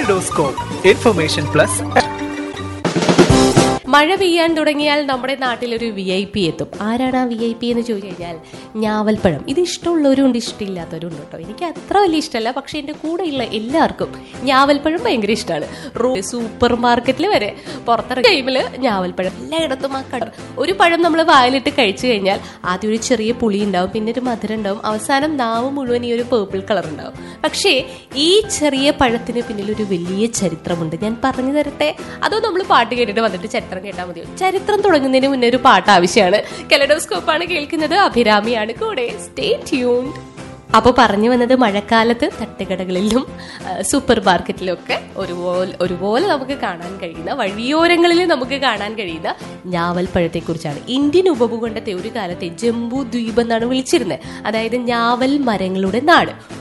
Kaleidoscope information plus. മഴ പെയ്യാൻ തുടങ്ങിയാൽ നമ്മുടെ നാട്ടിലൊരു VIP എത്തും. ആരാണ് ആ VIP എന്ന് ചോദിച്ചു കഴിഞ്ഞാൽ ഞാവൽപ്പഴം. ഇത് ഇഷ്ടമുള്ളവരും ഉണ്ട്, ഇഷ്ടമില്ലാത്തവരും ഉണ്ട് കേട്ടോ. എനിക്ക് അത്ര വലിയ ഇഷ്ടമല്ല, പക്ഷെ എൻ്റെ കൂടെയുള്ള എല്ലാവർക്കും ഞാവൽപ്പഴം ഭയങ്കര ഇഷ്ടമാണ്. സൂപ്പർ മാർക്കറ്റിൽ വരെ പുറത്തിറങ്ങിയ ടൈമിൽ ഞാവൽപ്പഴം എല്ലായിടത്തും ആ കട. ഒരു പഴം നമ്മൾ വായിലിട്ട് കഴിച്ചു കഴിഞ്ഞാൽ ആദ്യം ഒരു ചെറിയ പുളി ഉണ്ടാവും, പിന്നെ ഒരു മധുരം ഉണ്ടാവും, അവസാനം നാവ് മുഴുവൻ ഈ ഒരു പേർപ്പിൾ കളർ ഉണ്ടാവും. പക്ഷേ ഈ ചെറിയ പഴത്തിന് പിന്നിൽ ഒരു വലിയ ചരിത്രമുണ്ട്. ഞാൻ പറഞ്ഞു തരട്ടെ, അതോ നമ്മൾ പാട്ട് കേട്ടിട്ട് വന്നിട്ട് ചരിത്രം കേട്ടാൽ മതിയോ? ചരിത്രം തുടങ്ങുന്നതിന് മുന്നേ ഒരു പാട്ട് ആവശ്യമാണ്. കലിഡോസ്കോപ്പാണ് കേൾക്കുന്നത്, അഭിരാമിയാണ് കൂടെ. Stay tuned. അപ്പോൾ പറഞ്ഞു വന്നത്, മഴക്കാലത്ത് തട്ടുകടകളിലും സൂപ്പർ മാർക്കറ്റിലും ഒക്കെ ഒരുപോലെ നമുക്ക് കാണാൻ കഴിയുന്ന, വഴിയോരങ്ങളിൽ നമുക്ക് കാണാൻ കഴിയുന്ന ഞാവൽപ്പഴത്തെക്കുറിച്ചാണ്. ഇന്ത്യൻ ഉപഭൂഖണ്ഡത്തെ ഒരു കാലത്തെ ജംബൂ ദ്വീപ് എന്നാണ് വിളിച്ചിരുന്നത്. അതായത് ഞാവൽ മരങ്ങളുടെ നാട്.